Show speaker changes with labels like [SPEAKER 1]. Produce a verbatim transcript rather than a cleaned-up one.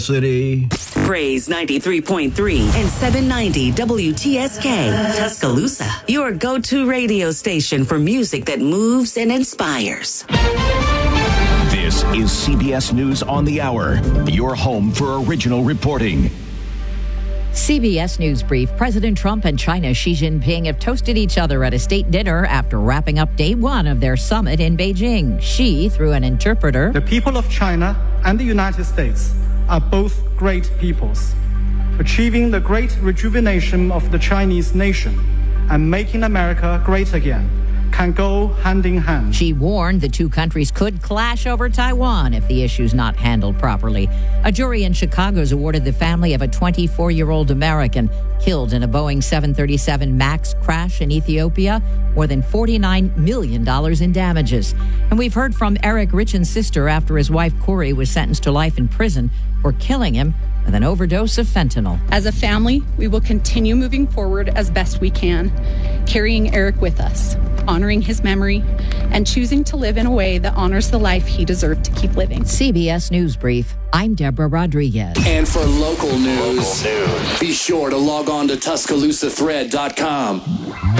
[SPEAKER 1] City.
[SPEAKER 2] Praise ninety-three point three and seven ninety W T S K, Tuscaloosa. Your go-to radio station for music that moves and inspires.
[SPEAKER 3] This is C B S News on the Hour, your home for original reporting.
[SPEAKER 4] C B S News Brief. President Trump and China's Xi Jinping have toasted each other at a state dinner after wrapping up day one of their summit in Beijing. Xi, through an interpreter,
[SPEAKER 5] the people of China and the United States are both great peoples, achieving the great rejuvenation of the Chinese nation and making America great again can go hand in hand.
[SPEAKER 4] Xi warned the two countries could clash over Taiwan if the issue's not handled properly. A jury in Chicago has awarded the family of a twenty-four-year-old American killed in a Boeing seven thirty-seven MAX crash in Ethiopia more than forty-nine million dollars in damages. And we've heard from Eric Richen's sister after his wife Corey was sentenced to life in prison for killing him with an overdose of fentanyl.
[SPEAKER 6] As a family, we will continue moving forward as best we can, carrying Eric with us, honoring his memory, and choosing to live in a way that honors the life he deserved to keep living.
[SPEAKER 4] C B S News Brief. I'm Deborah Rodriguez.
[SPEAKER 7] And for local news, local news, be sure to log on to Tuscaloosa Thread dot com.